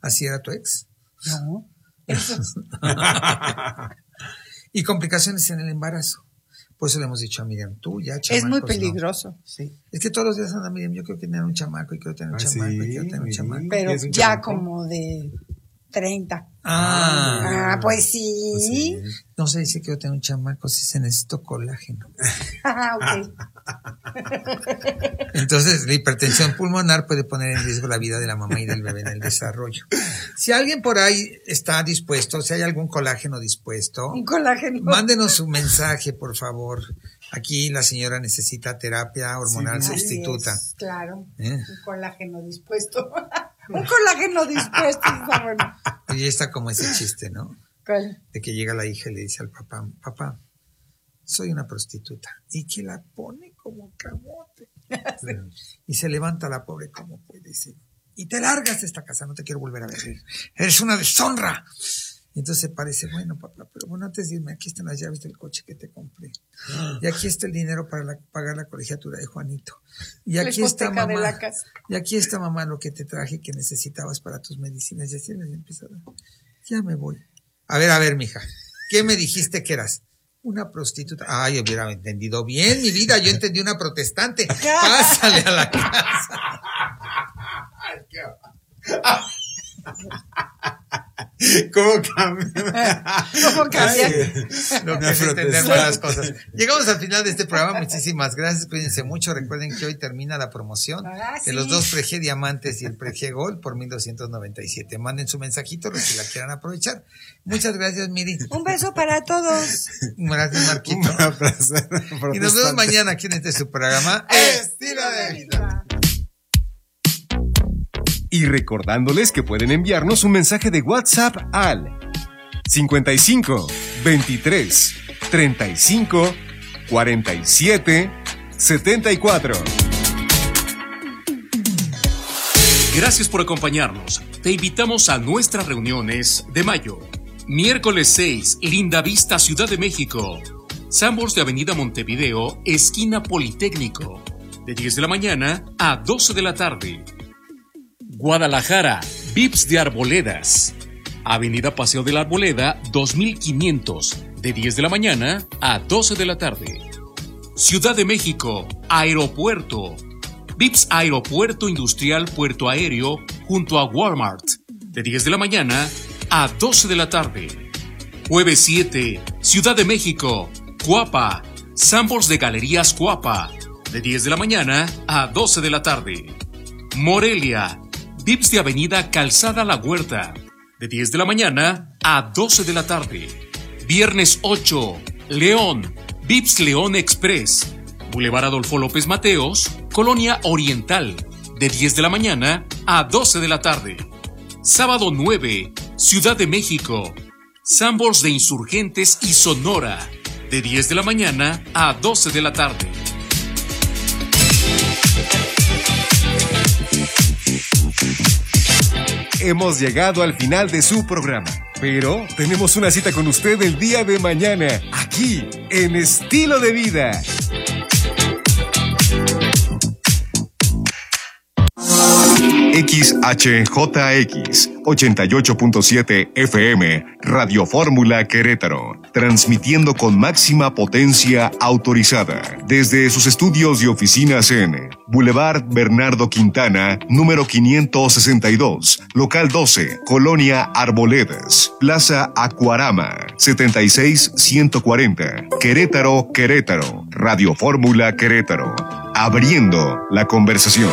¿Así era tu ex? No, eso. Y complicaciones en el embarazo. Por eso le hemos dicho a Miriam, tú ya chamacos, Es muy peligroso, no. sí. Es que todos los días anda, Miriam, yo quiero tener un chamaco y quiero tener un chamaco y quiero tener un chamaco. Pero ¿Es un ya chamaco? como de 30. Pues sí. Pues sí. No se dice que yo tengo un chamaco si se necesita colágeno. Ok. Entonces, la hipertensión pulmonar puede poner en riesgo la vida de la mamá y del bebé en el desarrollo. Si alguien por ahí está dispuesto, si hay algún colágeno dispuesto, Un colágeno. mándenos un mensaje, por favor. Aquí la señora necesita terapia hormonal Sí, sustituta. Así es, claro. ¿Eh? Un colágeno dispuesto. Un colágeno dispuesto, está bueno. Y está como ese chiste, ¿no? ¿Cuál? De que llega la hija y le dice al papá, papá, soy una prostituta. Y que la pone como camote. Y se levanta la pobre como puede decir. Y te largas de esta casa, no te quiero volver a ver. Eres una deshonra. Y entonces parece, bueno, papá, pero bueno, antes de irme, aquí están las llaves del coche que te compré. Y aquí está el dinero para pagar la colegiatura de Juanito. Y aquí está hipoteca de mamá. la casa. Y aquí está mamá lo que te traje que necesitabas para tus medicinas. Y así me empieza a dar. Ya me voy. A ver, mija. ¿Qué me dijiste que eras? Una prostituta. Ay, hubiera entendido bien mi vida. Yo entendí una protestante. Pásale a la casa. ¿Cómo cambia? ¿Cómo cambia? Lo que es entender las cosas. Llegamos al final de este programa. Muchísimas gracias. Cuídense mucho. Recuerden que hoy termina la promoción de los 2 Prege Diamantes y el Prege Gold por 1,297. Manden su mensajito los que la quieran aprovechar. Muchas gracias, Miri. Un beso para todos. Gracias, Marquito. Y nos vemos mañana aquí en este su programa Estilo de Vida. Y recordándoles que pueden enviarnos un mensaje de WhatsApp al 55 23 35 47 74. Gracias por acompañarnos. Te invitamos a nuestras reuniones de mayo. Miércoles 6, Linda Vista, Ciudad de México. Sanborns de Avenida Montevideo, esquina Politécnico. De 10 de la mañana a 12 de la tarde. Guadalajara, Vips de Arboledas. Avenida Paseo de la Arboleda, 2500. De 10 de la mañana a 12 de la tarde. Ciudad de México, Aeropuerto. Vips Aeropuerto Industrial Puerto Aéreo junto a Walmart. De 10 de la mañana a 12 de la tarde. Jueves 7, Ciudad de México, Cuapa. Sanborns de Galerías Cuapa. De 10 de la mañana a 12 de la tarde. Morelia, Vips de Avenida Calzada La Huerta. De 10 de la mañana a 12 de la tarde. Viernes 8, León, Vips León Express. Boulevard Adolfo López Mateos, Colonia Oriental. De 10 de la mañana a 12 de la tarde. Sábado 9, Ciudad de México. Sanborns de Insurgentes y Sonora. De 10 de la mañana a 12 de la tarde. Hemos llegado al final de su programa, pero tenemos una cita con usted el día de mañana, aquí, en Estilo de Vida. XHJX 88.7 FM Radio Fórmula Querétaro, transmitiendo con máxima potencia autorizada desde sus estudios y oficinas en Boulevard Bernardo Quintana, número 562, local 12, Colonia Arboledas, Plaza Acuarama, 76140, Querétaro, Querétaro. Radio Fórmula Querétaro, abriendo la conversación.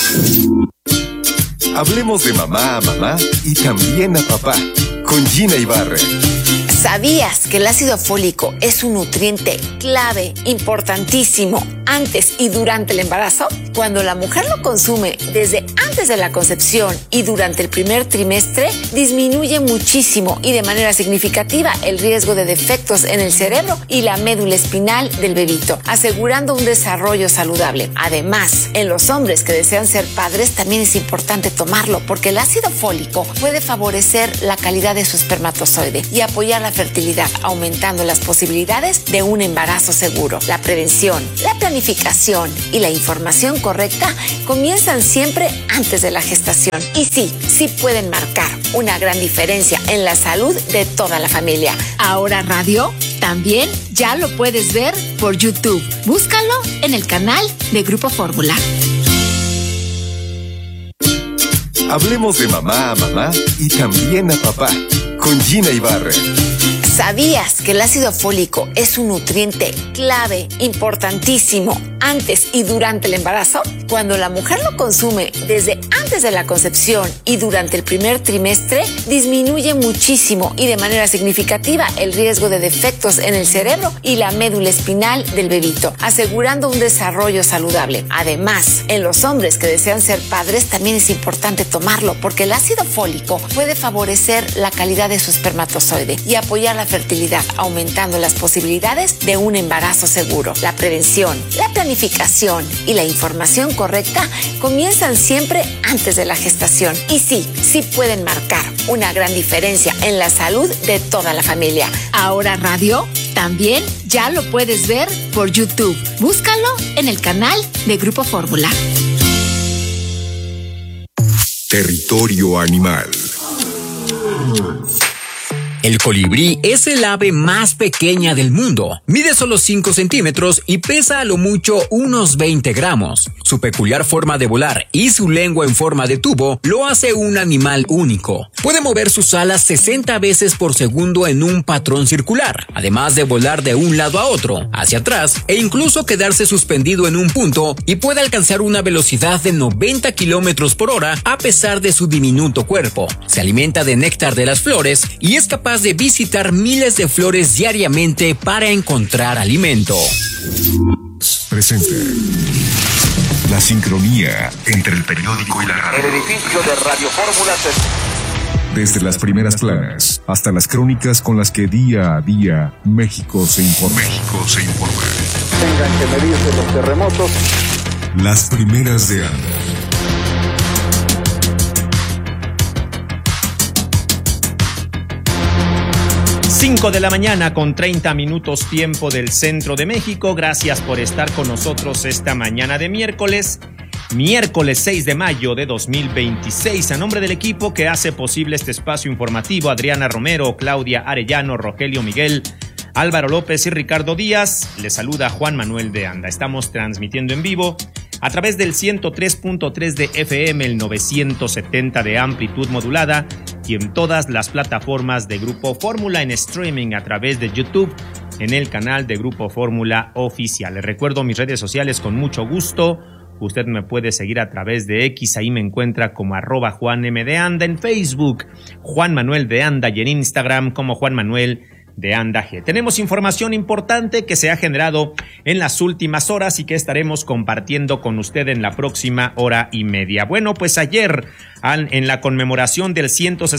Hablemos de mamá a mamá y también a papá, con Gina Ibarra. ¿Sabías que el ácido fólico es un nutriente clave, importantísimo, antes y durante el embarazo? Cuando la mujer lo consume desde antes de la concepción y durante el primer trimestre, disminuye muchísimo y de manera significativa el riesgo de defectos en el cerebro y la médula espinal del bebito, asegurando un desarrollo saludable. Además, en los hombres que desean ser padres también es importante tomarlo porque el ácido fólico puede favorecer la calidad de su espermatozoide y apoyar la fertilidad, aumentando las posibilidades de un embarazo seguro. La prevención, la planificación y la información correcta comienzan siempre antes de la gestación. Y sí pueden marcar una gran diferencia en la salud de toda la familia. Ahora Radio también ya lo puedes ver por YouTube. Búscalo en el canal de Grupo Fórmula. Hablemos de mamá a mamá y también a papá, con Gina Ibarra. ¿Sabías que el ácido fólico es un nutriente clave, importantísimo, antes y durante el embarazo? Cuando la mujer lo consume desde antes de la concepción y durante el primer trimestre, disminuye muchísimo y de manera significativa el riesgo de defectos en el cerebro y la médula espinal del bebito, asegurando un desarrollo saludable. Además, en los hombres que desean ser padres también es importante tomarlo, porque el ácido fólico puede favorecer la calidad de su espermatozoide y apoyar la fertilidad, aumentando las posibilidades de un embarazo seguro. La prevención, la planificación y la información correcta comienzan siempre antes de la gestación. Y sí pueden marcar una gran diferencia en la salud de toda la familia. Ahora Radio también ya lo puedes ver por YouTube. Búscalo en el canal de Grupo Fórmula. Territorio animal. El colibrí es el ave más pequeña del mundo. Mide solo 5 centímetros y pesa a lo mucho unos 20 gramos. Su peculiar forma de volar y su lengua en forma de tubo lo hace un animal único. Puede mover sus alas 60 veces por segundo en un patrón circular, además de volar de un lado a otro, hacia atrás e incluso quedarse suspendido en un punto, y puede alcanzar una velocidad de 90 kilómetros por hora a pesar de su diminuto cuerpo. Se alimenta de néctar de las flores y es capaz de visitar miles de flores diariamente para encontrar alimento. Presente la sincronía entre el periódico y la radio. El edificio de Radio Fórmula Desde las primeras planas hasta las crónicas con las que día a día México se informa. Tengan que medirse los terremotos. Las primeras de Anda. 5 de la mañana con 30 minutos tiempo del centro de México. Gracias por estar con nosotros esta mañana de miércoles 6 de mayo de 2026. A nombre del equipo que hace posible este espacio informativo, Adriana Romero, Claudia Arellano, Rogelio Miguel, Álvaro López y Ricardo Díaz, les saluda Juan Manuel de Anda. Estamos transmitiendo en vivo a través del 103.3 de FM, el 970 de amplitud modulada y en todas las plataformas de Grupo Fórmula, en streaming a través de YouTube, en el canal de Grupo Fórmula Oficial. Les recuerdo mis redes sociales con mucho gusto. Usted me puede seguir a través de X, ahí me encuentra como @JuanM_de_Anda, en Facebook, Juan Manuel de Anda, y en Instagram como Juan Manuel de Anda G. Tenemos información importante que se ha generado en las últimas horas y que estaremos compartiendo con usted en la próxima hora y media. Bueno, pues ayer, en la conmemoración del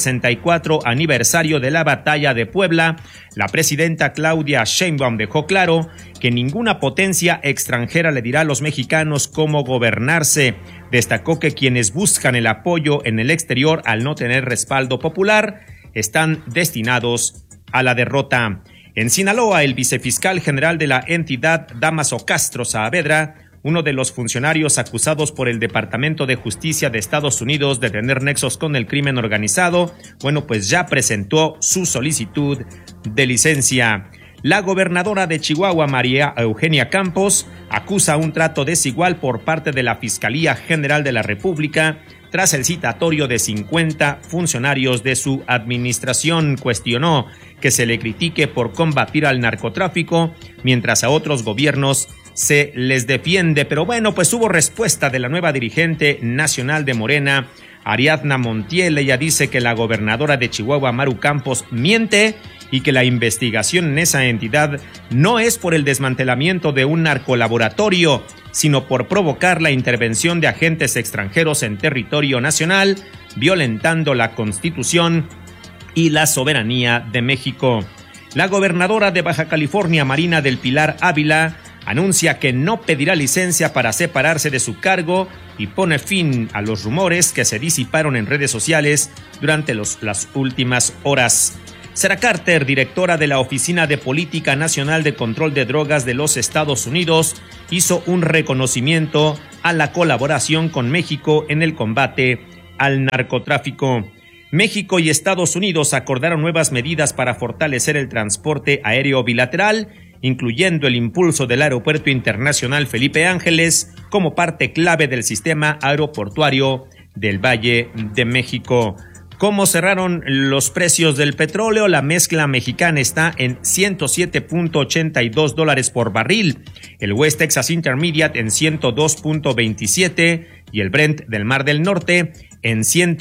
164 aniversario de la Batalla de Puebla, la presidenta Claudia Sheinbaum dejó claro que ninguna potencia extranjera le dirá a los mexicanos cómo gobernarse. Destacó que quienes buscan el apoyo en el exterior al no tener respaldo popular están destinados a la derrota. En Sinaloa, el vicefiscal general de la entidad, Dámaso Castro Saavedra, uno de los funcionarios acusados por el Departamento de Justicia de Estados Unidos de tener nexos con el crimen organizado, bueno, pues ya presentó su solicitud de licencia. La gobernadora de Chihuahua, María Eugenia Campos, acusa un trato desigual por parte de la Fiscalía General de la República tras el citatorio de 50 funcionarios de su administración. Cuestionó que se le critique por combatir al narcotráfico, mientras a otros gobiernos se les defiende. Pero bueno, pues hubo respuesta de la nueva dirigente nacional de Morena, Ariadna Montiel. Ella dice que la gobernadora de Chihuahua, Maru Campos, miente y que la investigación en esa entidad no es por el desmantelamiento de un narcolaboratorio, sino por provocar la intervención de agentes extranjeros en territorio nacional, violentando la Constitución y la soberanía de México. La gobernadora de Baja California, Marina del Pilar Ávila, anuncia que no pedirá licencia para separarse de su cargo y pone fin a los rumores que se disiparon en redes sociales durante las últimas horas. Sarah Carter, directora de la Oficina de Política Nacional de Control de Drogas de los Estados Unidos, hizo un reconocimiento a la colaboración con México en el combate al narcotráfico. México y Estados Unidos acordaron nuevas medidas para fortalecer el transporte aéreo bilateral, incluyendo el impulso del Aeropuerto Internacional Felipe Ángeles como parte clave del sistema aeroportuario del Valle de México. ¿Cómo cerraron los precios del petróleo? La mezcla mexicana está en $107.82 por barril, el West Texas Intermediate en $102.27 y el Brent del Mar del Norte en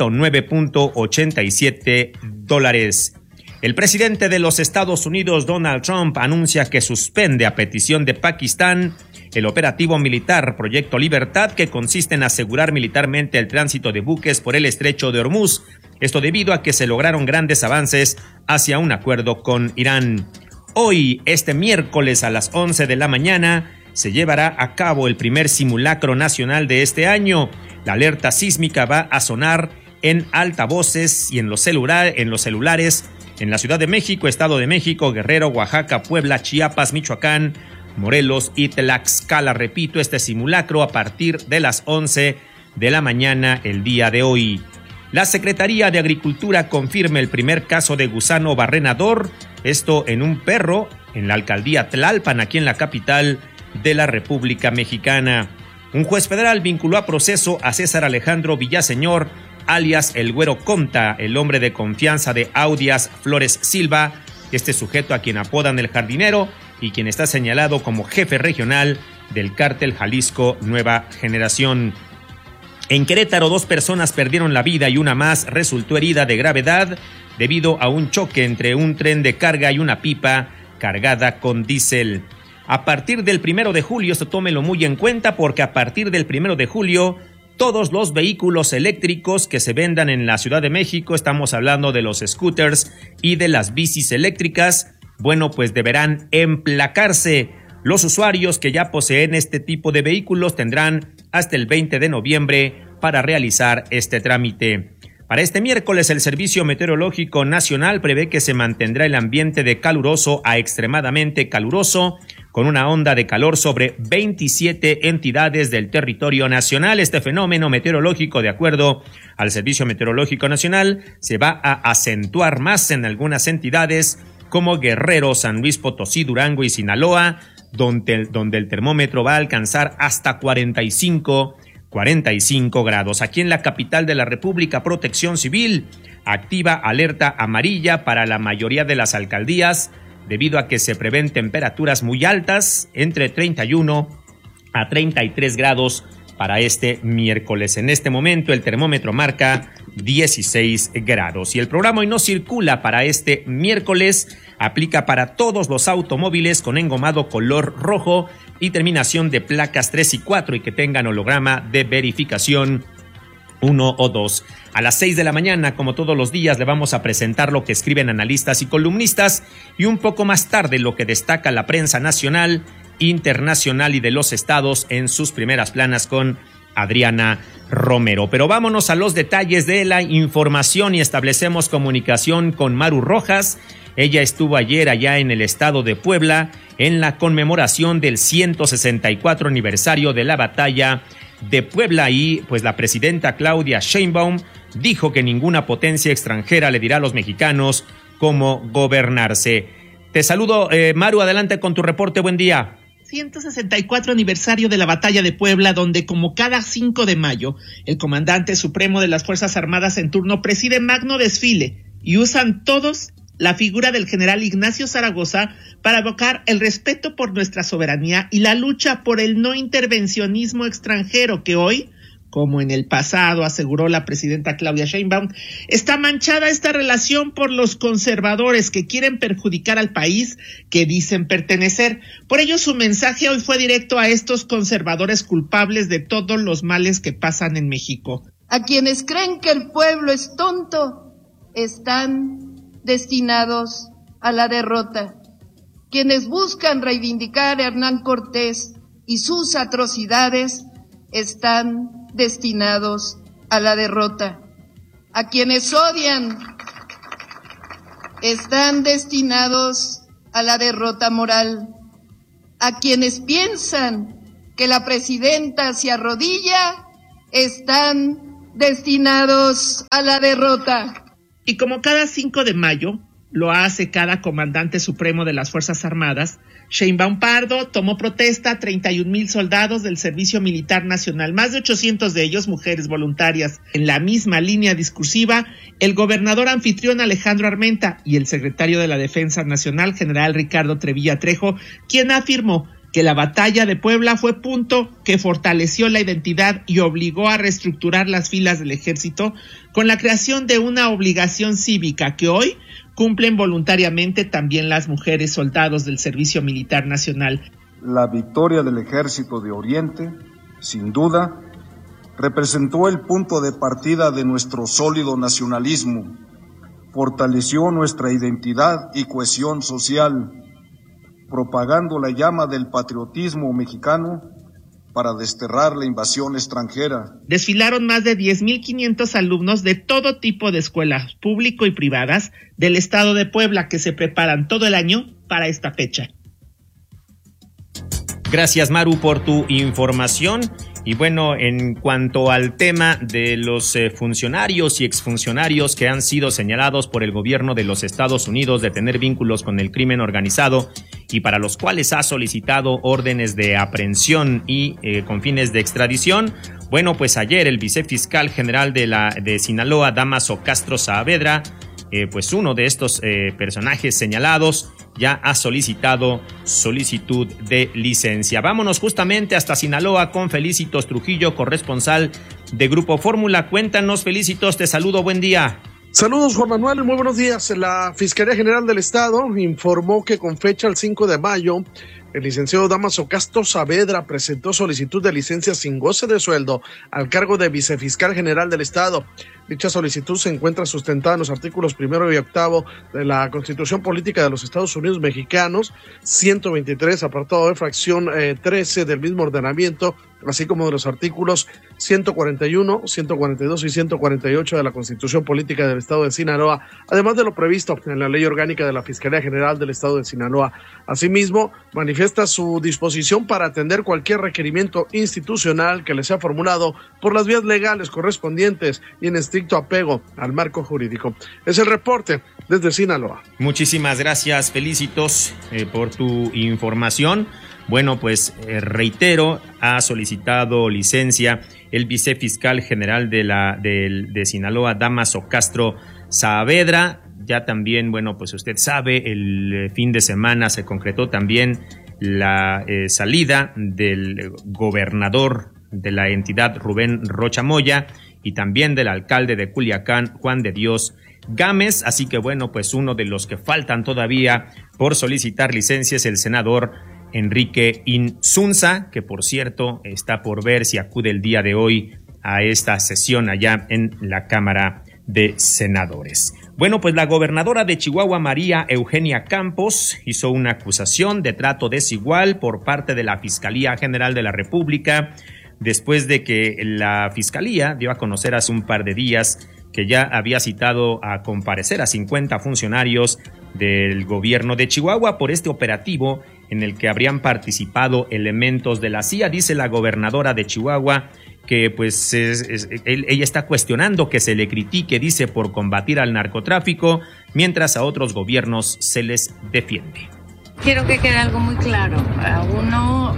$109.87. El presidente de los Estados Unidos, Donald Trump, anuncia que suspende a petición de Pakistán el operativo militar Proyecto Libertad, que consiste en asegurar militarmente el tránsito de buques por el estrecho de Hormuz. Esto debido a que se lograron grandes avances hacia un acuerdo con Irán. Hoy, este miércoles a las 11 de la mañana, se llevará a cabo el primer simulacro nacional de este año. La alerta sísmica va a sonar en altavoces y en los celulares en la Ciudad de México, Estado de México, Guerrero, Oaxaca, Puebla, Chiapas, Michoacán, Morelos y Tlaxcala. Repito, este simulacro a partir de las 11 de la mañana el día de hoy. La Secretaría de Agricultura confirma el primer caso de gusano barrenador, esto en un perro, en la alcaldía Tlalpan, aquí en la capital de la República Mexicana. Un juez federal vinculó a proceso a César Alejandro Villaseñor, alias El Güero Comta, el hombre de confianza de Audias Flores Silva, este sujeto a quien apodan el Jardinero y quien está señalado como jefe regional del cártel Jalisco Nueva Generación. En Querétaro, 2 personas perdieron la vida y una más resultó herida de gravedad debido a un choque entre un tren de carga y una pipa cargada con diésel. A partir del 1 de julio, esto tómelo muy en cuenta porque a partir del 1 de julio, todos los vehículos eléctricos que se vendan en la Ciudad de México, estamos hablando de los scooters y de las bicis eléctricas, bueno, pues deberán emplacarse. Los usuarios que ya poseen este tipo de vehículos tendrán hasta el 20 de noviembre para realizar este trámite. Para este miércoles, el Servicio Meteorológico Nacional prevé que se mantendrá el ambiente de caluroso a extremadamente caluroso, con una onda de calor sobre 27 entidades del territorio nacional. Este fenómeno meteorológico, de acuerdo al Servicio Meteorológico Nacional, se va a acentuar más en algunas entidades como Guerrero, San Luis Potosí, Durango y Sinaloa, donde el termómetro va a alcanzar hasta 45 grados. Aquí en la capital de la República, Protección Civil activa alerta amarilla para la mayoría de las alcaldías debido a que se prevén temperaturas muy altas, entre 31 a 33 grados para este miércoles. En este momento el termómetro marca 16 grados. Y el programa Hoy No Circula para este miércoles aplica para todos los automóviles con engomado color rojo y terminación de placas 3 y 4 y que tengan holograma de verificación 1 o 2. A las 6 de la mañana, como todos los días, le vamos a presentar lo que escriben analistas y columnistas y un poco más tarde lo que destaca la prensa nacional, internacional y de los estados en sus primeras planas con Adriana Romero. Pero vámonos a los detalles de la información y establecemos comunicación con Maru Rojas. Ella estuvo ayer allá en el estado de Puebla en la conmemoración del 164 aniversario de la batalla de Puebla y pues la presidenta Claudia Sheinbaum dijo que ninguna potencia extranjera le dirá a los mexicanos cómo gobernarse. Te saludo, Maru, adelante con tu reporte, buen día. 164 aniversario de la batalla de Puebla, donde como cada 5 de mayo, el comandante supremo de las Fuerzas Armadas en turno preside magno desfile y usan todos la figura del general Ignacio Zaragoza para evocar el respeto por nuestra soberanía y la lucha por el no intervencionismo extranjero que hoy, como en el pasado aseguró la presidenta Claudia Sheinbaum, está manchada esta relación por los conservadores que quieren perjudicar al país que dicen pertenecer. Por ello su mensaje hoy fue directo a estos conservadores culpables de todos los males que pasan en México. A quienes creen que el pueblo es tonto, están destinados a la derrota. Quienes buscan reivindicar a Hernán Cortés y sus atrocidades están destinados a la derrota. A quienes odian están destinados a la derrota moral. A quienes piensan que la presidenta se arrodilla, están destinados a la derrota. Y como cada 5 de mayo lo hace cada comandante supremo de las Fuerzas Armadas, Sheinbaum Pardo tomó protesta a 31,000 soldados del Servicio Militar Nacional, más de 800 de ellos mujeres voluntarias. En la misma línea discursiva, el gobernador anfitrión Alejandro Armenta y el secretario de la Defensa Nacional, general Ricardo Trevilla Trejo, quien afirmó que la batalla de Puebla fue punto que fortaleció la identidad y obligó a reestructurar las filas del ejército con la creación de una obligación cívica que hoy cumplen voluntariamente también las mujeres soldados del Servicio Militar Nacional. La victoria del Ejército de Oriente, sin duda, representó el punto de partida de nuestro sólido nacionalismo, fortaleció nuestra identidad y cohesión social, propagando la llama del patriotismo mexicano para desterrar la invasión extranjera. Desfilaron más de 10,500 alumnos de todo tipo de escuelas público y privadas del estado de Puebla que se preparan todo el año para esta fecha. Gracias, Maru, por tu información. Y bueno, en cuanto al tema de los funcionarios y exfuncionarios que han sido señalados por el gobierno de los Estados Unidos de tener vínculos con el crimen organizado y para los cuales ha solicitado órdenes de aprehensión y con fines de extradición, bueno, pues ayer el vicefiscal general de Sinaloa, Dámaso Castro Saavedra, pues uno de estos personajes señalados ya ha solicitado solicitud de licencia. Vámonos justamente hasta Sinaloa con Felicitos Trujillo, corresponsal de Grupo Fórmula. Cuéntanos, Felicitos, te saludo, buen día. Saludos, Juan Manuel, muy buenos días. La Fiscalía General del Estado informó que con fecha el 5 de mayo, el licenciado Dámaso Castro Saavedra presentó solicitud de licencia sin goce de sueldo al cargo de vicefiscal general del Estado. Dicha solicitud se encuentra sustentada en los artículos 1 y 8 de la Constitución Política de los Estados Unidos Mexicanos, 123, apartado de fracción 13 del mismo ordenamiento, así como de los artículos 141, 142 y 148 de la Constitución Política del Estado de Sinaloa, además de lo previsto en la Ley Orgánica de la Fiscalía General del Estado de Sinaloa. Asimismo, manifiesta su disposición para atender cualquier requerimiento institucional que le sea formulado por las vías legales correspondientes y en estricto apego al marco jurídico. Es el reporte desde Sinaloa. Muchísimas gracias, Felicitos, por tu información. Bueno, pues reitero, ha solicitado licencia el vicefiscal general de Sinaloa, Dámaso Castro Saavedra. Ya también, bueno, pues usted sabe, el fin de semana se concretó también la salida del gobernador de la entidad, Rubén Rocha Moya, y también del alcalde de Culiacán, Juan de Dios Gámez. Así que bueno, pues uno de los que faltan todavía por solicitar licencia es el senador Enrique Insunza, que por cierto está por ver si acude el día de hoy a esta sesión allá en la Cámara de Senadores. Bueno, pues la gobernadora de Chihuahua, María Eugenia Campos, hizo una acusación de trato desigual por parte de la Fiscalía General de la República, después de que la Fiscalía dio a conocer hace un par de días que ya había citado a comparecer a 50 funcionarios del gobierno de Chihuahua por este operativo en el que habrían participado elementos de la CIA. Dice la gobernadora de Chihuahua que pues ella está cuestionando que se le critique, dice, por combatir al narcotráfico, mientras a otros gobiernos se les defiende. Quiero que quede algo muy claro. A uno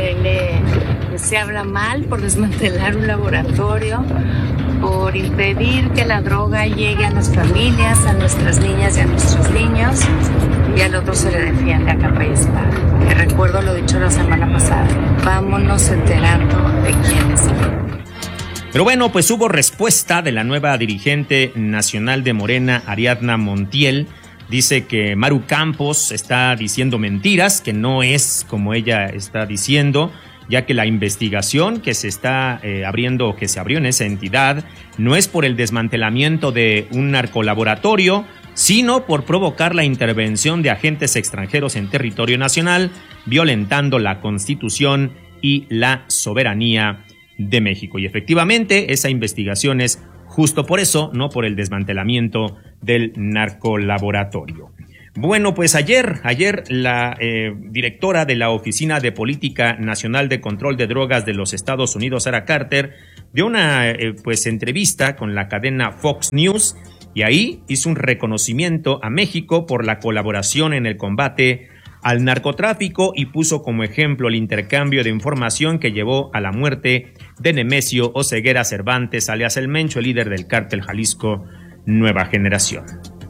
se habla mal por desmantelar un laboratorio, por impedir que la droga llegue a nuestras familias, a nuestras niñas y a nuestros niños, y al otro se le defiende a capa y espada. Que recuerdo lo dicho la semana pasada. Vámonos enterando de quiénes son. Pero bueno, pues hubo respuesta de la nueva dirigente nacional de Morena, Ariadna Montiel. Dice que Maru Campos está diciendo mentiras, que no es como ella está diciendo, ya que la investigación que se está abriendo, que se abrió en esa entidad, no es por el desmantelamiento de un narcolaboratorio, sino por provocar la intervención de agentes extranjeros en territorio nacional, violentando la Constitución y la soberanía de México. Y efectivamente, esa investigación es justo por eso, no por el desmantelamiento del narcolaboratorio. Bueno, pues ayer la directora de la Oficina de Política Nacional de Control de Drogas de los Estados Unidos, Sarah Carter, dio una entrevista con la cadena Fox News y ahí hizo un reconocimiento a México por la colaboración en el combate al narcotráfico y puso como ejemplo el intercambio de información que llevó a la muerte de Nemesio Oseguera Cervantes, alias El Mencho, el líder del cártel Jalisco Nueva Generación.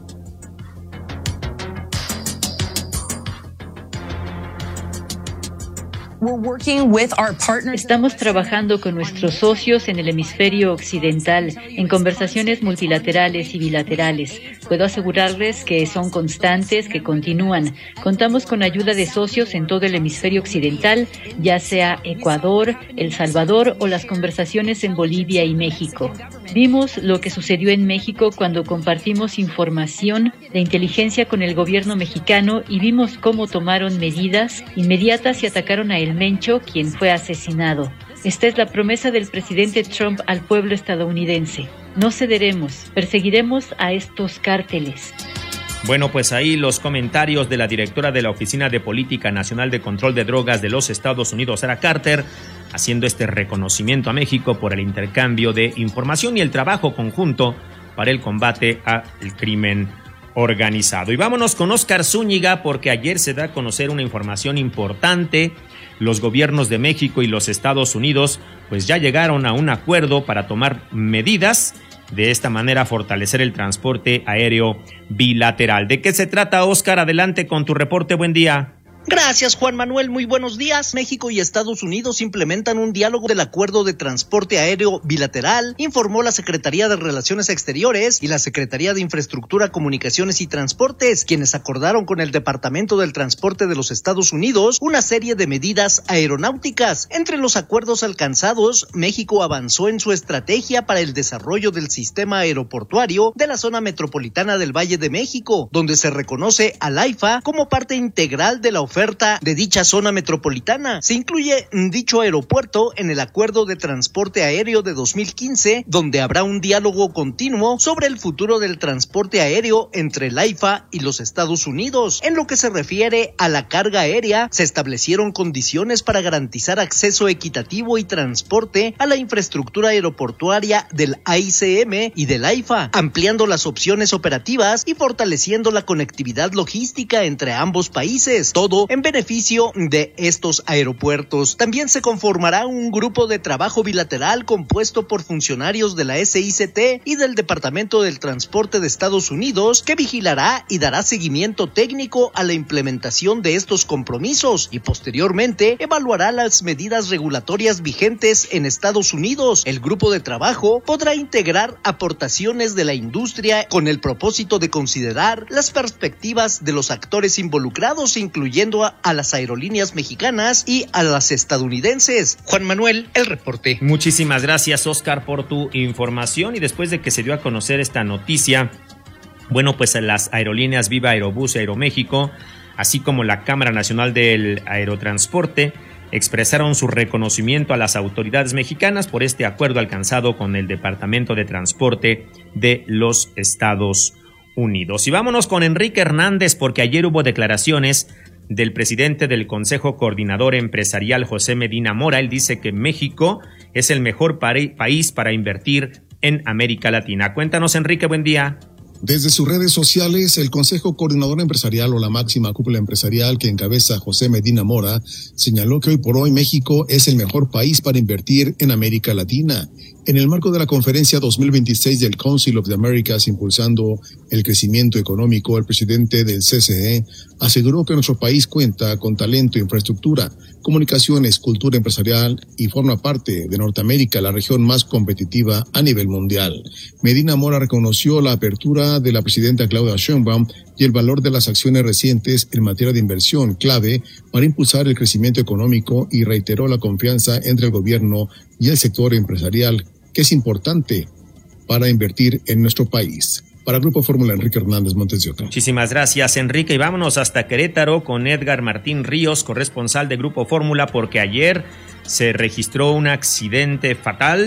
Estamos trabajando con nuestros socios en el hemisferio occidental en conversaciones multilaterales y bilaterales. Puedo asegurarles que son constantes, que continúan. Contamos con ayuda de socios en todo el hemisferio occidental, ya sea Ecuador, El Salvador o las conversaciones en Bolivia y México. Vimos lo que sucedió en México cuando compartimos información de inteligencia con el gobierno mexicano y vimos cómo tomaron medidas inmediatas y atacaron a El Mencho, quien fue asesinado. Esta es la promesa del presidente Trump al pueblo estadounidense. No cederemos, perseguiremos a estos cárteles. Bueno, pues ahí los comentarios de la directora de la Oficina de Política Nacional de Control de Drogas de los Estados Unidos, Sarah Carter, haciendo este reconocimiento a México por el intercambio de información y el trabajo conjunto para el combate al crimen organizado. Y vámonos con Óscar Zúñiga, porque ayer se da a conocer una información importante. Los gobiernos de México y los Estados Unidos pues ya llegaron a un acuerdo para tomar medidas, de esta manera fortalecer el transporte aéreo bilateral. ¿De qué se trata, Óscar? Adelante con tu reporte, buen día. Gracias, Juan Manuel, muy buenos días. México y Estados Unidos implementan un diálogo del acuerdo de transporte aéreo bilateral, informó la Secretaría de Relaciones Exteriores y la Secretaría de Infraestructura, Comunicaciones y Transportes, quienes acordaron con el Departamento del Transporte de los Estados Unidos una serie de medidas aeronáuticas. Entre los acuerdos alcanzados, México avanzó en su estrategia para el desarrollo del sistema aeroportuario de la zona metropolitana del Valle de México, donde se reconoce al AIFA como parte integral de la oferta de dicha zona metropolitana. Se incluye dicho aeropuerto en el Acuerdo de Transporte Aéreo de 2015, donde habrá un diálogo continuo sobre el futuro del transporte aéreo entre el AIFA y los Estados Unidos. En lo que se refiere a la carga aérea, se establecieron condiciones para garantizar acceso equitativo y transporte a la infraestructura aeroportuaria del AICM y del AIFA, ampliando las opciones operativas y fortaleciendo la conectividad logística entre ambos países, todo en beneficio de estos aeropuertos. También se conformará un grupo de trabajo bilateral compuesto por funcionarios de la SICT y del Departamento del Transporte de Estados Unidos, que vigilará y dará seguimiento técnico a la implementación de estos compromisos y posteriormente evaluará las medidas regulatorias vigentes en Estados Unidos. El grupo de trabajo podrá integrar aportaciones de la industria con el propósito de considerar las perspectivas de los actores involucrados, incluyendo a las aerolíneas mexicanas y a las estadounidenses. Juan Manuel, el reporte. Muchísimas gracias, Óscar, por tu información. Y después de que se dio a conocer esta noticia, bueno, pues las aerolíneas Viva Aerobús y Aeroméxico, así como la Cámara Nacional del Aerotransporte, expresaron su reconocimiento a las autoridades mexicanas por este acuerdo alcanzado con el Departamento de Transporte de los Estados Unidos. Y vámonos con Enrique Hernández, porque ayer hubo declaraciones del presidente del Consejo Coordinador Empresarial, José Medina Mora. Él dice que México es el mejor país para invertir en América Latina. Cuéntanos, Enrique, buen día. Desde sus redes sociales, el Consejo Coordinador Empresarial, o la máxima cúpula empresarial que encabeza José Medina Mora, señaló que hoy por hoy México es el mejor país para invertir en América Latina. En el marco de la conferencia 2026 del Council of the Americas, impulsando el crecimiento económico, el presidente del CCE aseguró que nuestro país cuenta con talento, infraestructura, comunicaciones, cultura empresarial y forma parte de Norteamérica, la región más competitiva a nivel mundial. Medina Mora reconoció la apertura de la presidenta Claudia Sheinbaum y el valor de las acciones recientes en materia de inversión, clave para impulsar el crecimiento económico, y reiteró la confianza entre el gobierno y el sector empresarial, que es importante para invertir en nuestro país. Para Grupo Fórmula, Enrique Hernández, Montes de Oca. Muchísimas gracias, Enrique. Y vámonos hasta Querétaro con Edgar Martín Ríos, corresponsal de Grupo Fórmula, porque ayer se registró un accidente fatal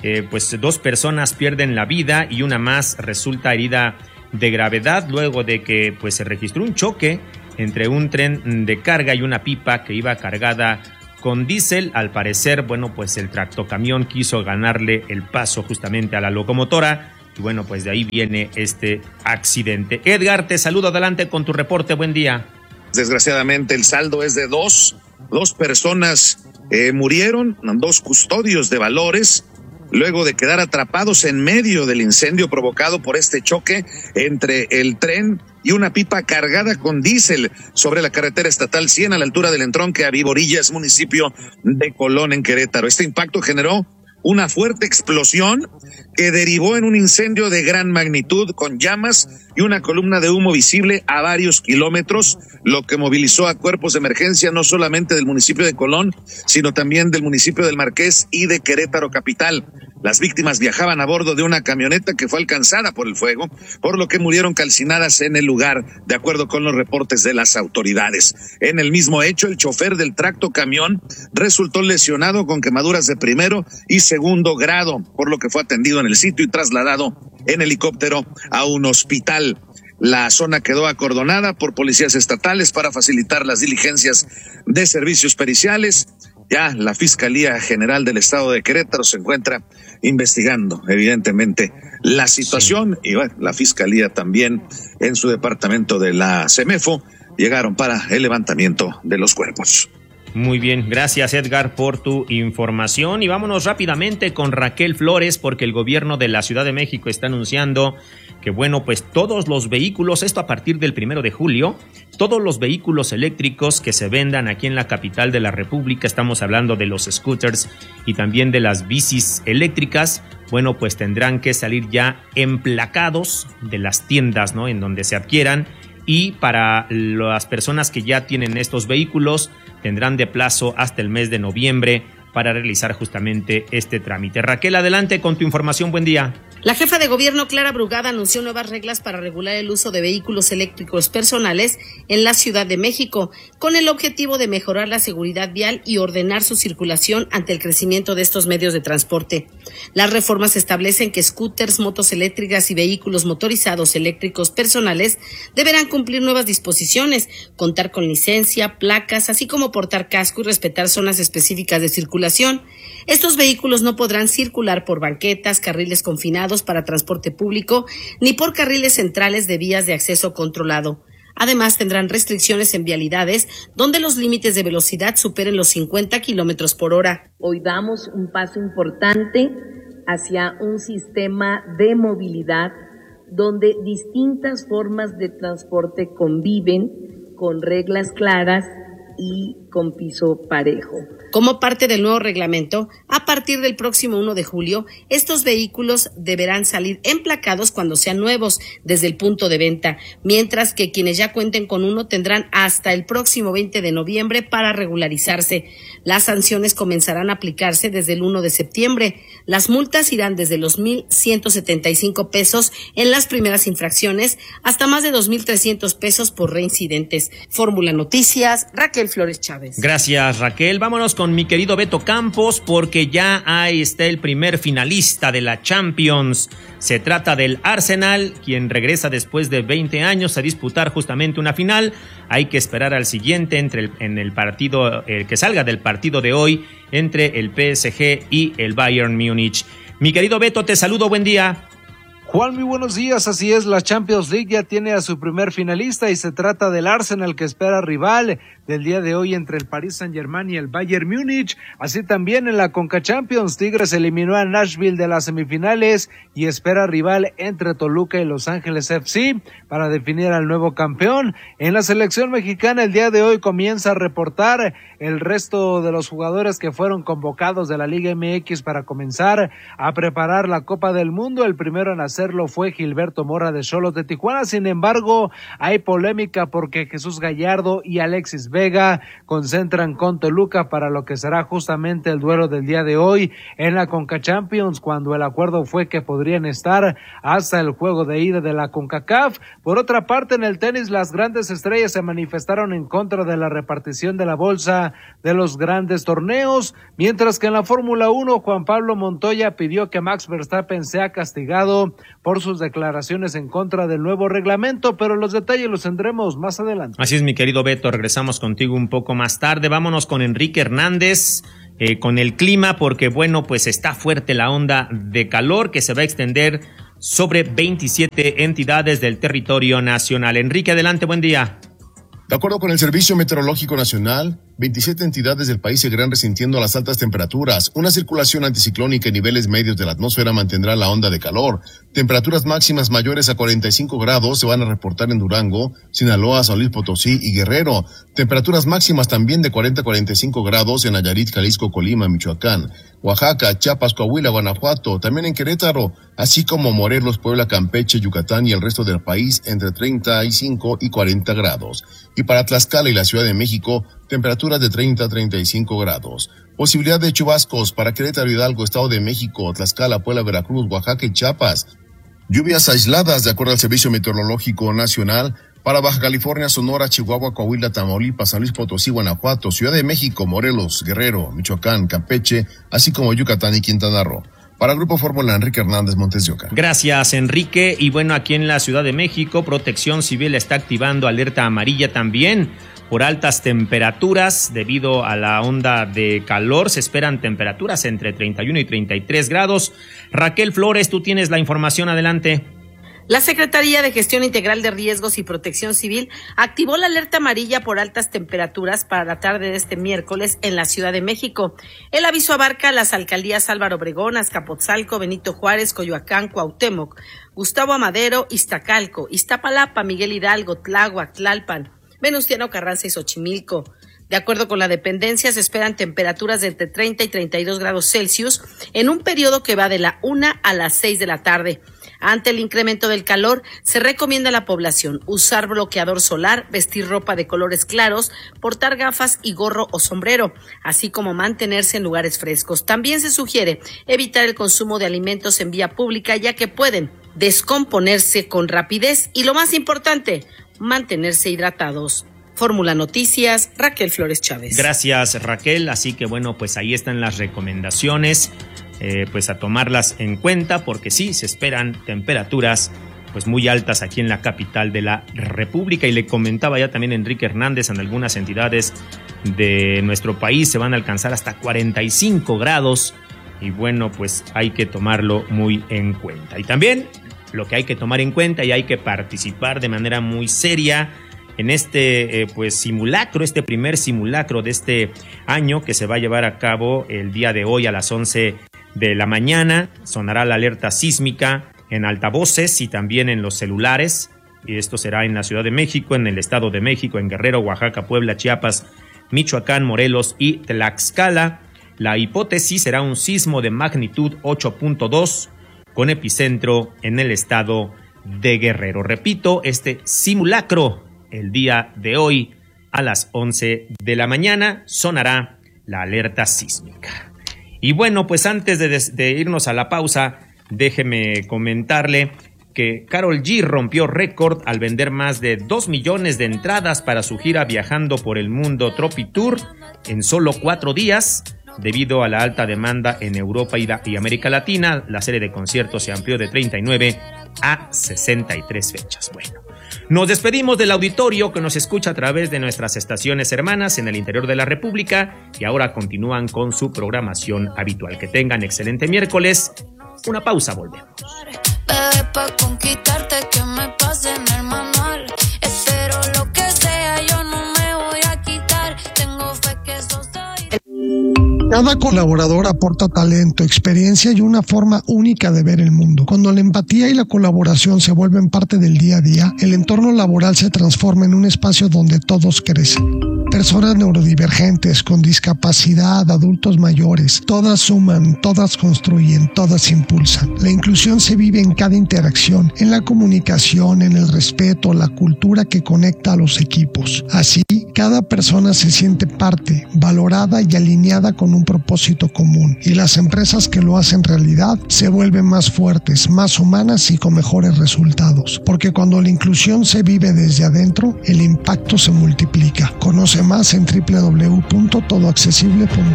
pues 2 personas pierden la vida y una más resulta herida de gravedad luego de que pues se registró un choque entre un tren de carga y una pipa que iba cargada con diésel. Al parecer, bueno, pues el tractocamión quiso ganarle el paso justamente a la locomotora y bueno, pues de ahí viene este accidente. Edgar, te saludo, adelante con tu reporte, buen día. Desgraciadamente el saldo es de 2 personas murieron, 2 custodios de valores, luego de quedar atrapados en medio del incendio provocado por este choque entre el tren y una pipa cargada con diésel sobre la carretera estatal 100 a la altura del entronque a Viborillas, municipio de Colón, en Querétaro. Este impacto generó una fuerte explosión que derivó en un incendio de gran magnitud con llamas y una columna de humo visible a varios kilómetros, lo que movilizó a cuerpos de emergencia no solamente del municipio de Colón, sino también del municipio del Marqués y de Querétaro capital. Las víctimas viajaban a bordo de una camioneta que fue alcanzada por el fuego, por lo que murieron calcinadas en el lugar, de acuerdo con los reportes de las autoridades. En el mismo hecho, el chofer del tractocamión resultó lesionado con quemaduras de primero y segundo grado, por lo que fue atendido en el sitio y trasladado en helicóptero a un hospital. La zona quedó acordonada por policías estatales para facilitar las diligencias de servicios periciales. Ya la Fiscalía General del Estado de Querétaro se encuentra investigando, evidentemente, la situación. Sí. Y bueno, la Fiscalía también en su departamento de la CEMEFO llegaron para el levantamiento de los cuerpos. Muy bien, gracias Edgar por tu información y vámonos rápidamente con Raquel Flores porque el gobierno de la Ciudad de México está anunciando que bueno, pues todos los vehículos, esto a partir del 1 de julio, todos los vehículos eléctricos que se vendan aquí en la capital de la República, estamos hablando de los scooters y también de las bicis eléctricas, bueno, pues tendrán que salir ya emplacados de las tiendas, ¿no? En donde se adquieran. Y para las personas que ya tienen estos vehículos tendrán de plazo hasta el mes de noviembre para realizar justamente este trámite. Raquel, adelante con tu información, buen día. La jefa de gobierno, Clara Brugada, anunció nuevas reglas para regular el uso de vehículos eléctricos personales en la Ciudad de México, con el objetivo de mejorar la seguridad vial y ordenar su circulación ante el crecimiento de estos medios de transporte. Las reformas establecen que scooters, motos eléctricas y vehículos motorizados eléctricos personales deberán cumplir nuevas disposiciones, contar con licencia, placas, así como portar casco y respetar zonas específicas de circulación. Estos vehículos no podrán circular por banquetas, carriles confinados para transporte público, ni por carriles centrales de vías de acceso controlado. Además, tendrán restricciones en vialidades donde los límites de velocidad superen los 50 kilómetros por hora. Hoy damos un paso importante hacia un sistema de movilidad donde distintas formas de transporte conviven con reglas claras y con piso parejo. Como parte del nuevo reglamento, a partir del próximo 1 de julio, estos vehículos deberán salir emplacados cuando sean nuevos desde el punto de venta, mientras que quienes ya cuenten con uno tendrán hasta el próximo 20 de noviembre para regularizarse. Las sanciones comenzarán a aplicarse desde el 1 de septiembre. Las multas irán desde los 1,175 pesos en las primeras infracciones hasta más de 2,300 pesos por reincidentes. Fórmula Noticias, Raquel Flores Chávez. Gracias, Raquel. Vámonos con mi querido Beto Campos porque ya ahí está el primer finalista de la Champions. Se trata del Arsenal, quien regresa después de 20 años a disputar justamente una final. Hay que esperar al siguiente en el partido, que salga del partido de hoy entre el PSG y el Bayern Múnich. Mi querido Beto, te saludo, buen día. Juan, muy buenos días, así es, la Champions League ya tiene a su primer finalista y se trata del Arsenal, que espera rival del día de hoy entre el Paris Saint-Germain y el Bayern Múnich. Así también en la Conca Champions, Tigres eliminó a Nashville de las semifinales y espera rival entre Toluca y Los Ángeles FC para definir al nuevo campeón. En la selección mexicana el día de hoy comienza a reportar el resto de los jugadores que fueron convocados de la Liga MX para comenzar a preparar la Copa del Mundo. El primero en hacer hacerlo fue Gilberto Mora de Xolos de Tijuana. Sin embargo, hay polémica porque Jesús Gallardo y Alexis Vega concentran con Toluca para lo que será justamente el duelo del día de hoy en la Conca Champions, cuando el acuerdo fue que podrían estar hasta el juego de ida de la CONCACAF. Por otra parte, en el tenis, las grandes estrellas se manifestaron en contra de la repartición de la bolsa de los grandes torneos, mientras que en la Fórmula 1, Juan Pablo Montoya pidió que Max Verstappen sea castigado por sus declaraciones en contra del nuevo reglamento, pero los detalles los tendremos más adelante. Así es, mi querido Beto, regresamos contigo un poco más tarde. Vámonos con Enrique Hernández, con el clima, porque bueno, pues está fuerte la onda de calor que se va a extender sobre 27 entidades del territorio nacional. Enrique, adelante, buen día. De acuerdo con el Servicio Meteorológico Nacional, 27 entidades del país seguirán resintiendo las altas temperaturas. Una circulación anticiclónica en niveles medios de la atmósfera mantendrá la onda de calor. Temperaturas máximas mayores a 45 grados se van a reportar en Durango, Sinaloa, San Luis Potosí y Guerrero. Temperaturas máximas también de 40 a 45 grados en Nayarit, Jalisco, Colima, Michoacán, Oaxaca, Chiapas, Coahuila, Guanajuato, también en Querétaro, así como Morelos, Puebla, Campeche, Yucatán y el resto del país entre 35 y 40 grados. Y para Tlaxcala y la Ciudad de México, temperaturas de 30 a 35 grados. Posibilidad de chubascos para Querétaro, Hidalgo, Estado de México, Tlaxcala, Puebla, Veracruz, Oaxaca y Chiapas. Lluvias aisladas, de acuerdo al Servicio Meteorológico Nacional, para Baja California, Sonora, Chihuahua, Coahuila, Tamaulipas, San Luis Potosí, Guanajuato, Ciudad de México, Morelos, Guerrero, Michoacán, Campeche, así como Yucatán y Quintana Roo. Para Grupo Fórmula, Enrique Hernández, Montes de Oca. Gracias, Enrique. Y bueno, aquí en la Ciudad de México, Protección Civil está activando alerta amarilla también por altas temperaturas debido a la onda de calor. Se esperan temperaturas entre 31 y 33 grados. Raquel Flores, tú tienes la información, adelante. La Secretaría de Gestión Integral de Riesgos y Protección Civil activó la alerta amarilla por altas temperaturas para la tarde de este miércoles en la Ciudad de México. El aviso abarca las alcaldías Álvaro Obregón, Azcapotzalco, Benito Juárez, Coyoacán, Cuauhtémoc, Gustavo Amadero, Iztacalco, Iztapalapa, Miguel Hidalgo, Tláhuac, Tlalpan, Venustiano Carranza y Xochimilco. De acuerdo con la dependencia, se esperan temperaturas de entre 30 y 32 grados Celsius en un periodo que va de la 1 a las 6 de la tarde. Ante el incremento del calor, se recomienda a la población usar bloqueador solar, vestir ropa de colores claros, portar gafas y gorro o sombrero, así como mantenerse en lugares frescos. También se sugiere evitar el consumo de alimentos en vía pública, ya que pueden descomponerse con rapidez y, lo más importante, mantenerse hidratados. Fórmula Noticias, Raquel Flores Chávez. Gracias, Raquel. Así que bueno, pues ahí están las recomendaciones, pues a tomarlas en cuenta, porque sí, se esperan temperaturas pues muy altas aquí en la capital de la República. Y le comentaba ya también Enrique Hernández, en algunas entidades de nuestro país se van a alcanzar hasta 45 grados. Y bueno, pues hay que tomarlo muy en cuenta. Y también lo que hay que tomar en cuenta, y hay que participar de manera muy seria en este pues simulacro, este primer simulacro de este año que se va a llevar a cabo el día de hoy a las 11 de la mañana. Sonará la alerta sísmica en altavoces y también en los celulares, y esto será en la Ciudad de México, en el Estado de México, en Guerrero, Oaxaca, Puebla, Chiapas, Michoacán, Morelos y Tlaxcala. La hipótesis será un sismo de magnitud 8.2 con epicentro en el estado de Guerrero. Repito, este simulacro el día de hoy a las 11 de la mañana sonará la alerta sísmica. Y bueno, pues antes de irnos a la pausa, déjeme comentarle que Karol G rompió récord al vender más de 2 millones de entradas para su gira Viajando por el Mundo Tropi Tour en solo 4 días. Debido a la alta demanda en Europa y América Latina, la serie de conciertos se amplió de 39 a 63 fechas. Bueno, nos despedimos del auditorio que nos escucha a través de nuestras estaciones hermanas en el interior de la República, y ahora continúan con su programación habitual. Que tengan excelente miércoles. Una pausa, volvemos. Cada colaborador aporta talento, experiencia y una forma única de ver el mundo. Cuando la empatía y la colaboración se vuelven parte del día a día, el entorno laboral se transforma en un espacio donde todos crecen. Personas neurodivergentes, con discapacidad, adultos mayores, todas suman, todas construyen, todas impulsan. La inclusión se vive en cada interacción, en la comunicación, en el respeto, la cultura que conecta a los equipos. Así, cada persona se siente parte, valorada y alineada con un propósito común. Y las empresas que lo hacen realidad se vuelven más fuertes, más humanas y con mejores resultados. Porque cuando la inclusión se vive desde adentro, el impacto se multiplica. Conoce más en www.todoaccesible.com.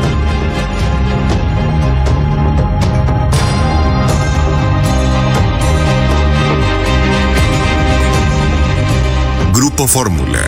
Grupo Fórmula.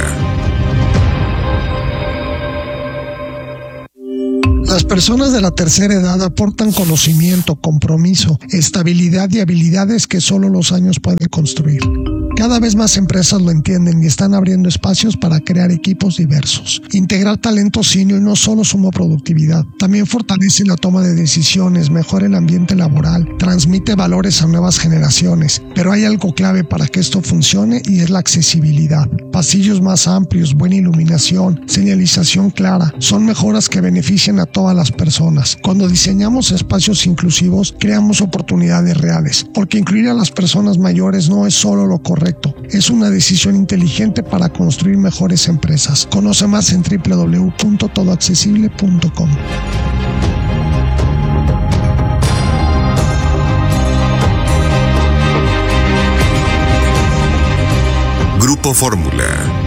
Las personas de la tercera edad aportan conocimiento, compromiso, estabilidad y habilidades que solo los años pueden construir. Cada vez más empresas lo entienden y están abriendo espacios para crear equipos diversos. Integrar talento senior no solo suma productividad, también fortalece la toma de decisiones, mejora el ambiente laboral, transmite valores a nuevas generaciones. Pero hay algo clave para que esto funcione y es la accesibilidad. Pasillos más amplios, buena iluminación, señalización clara, son mejoras que benefician a todas las personas. Cuando diseñamos espacios inclusivos, creamos oportunidades reales, porque incluir a las personas mayores no es solo lo correcto, es una decisión inteligente para construir mejores empresas. Conoce más en www.todoaccesible.com. Grupo Fórmula.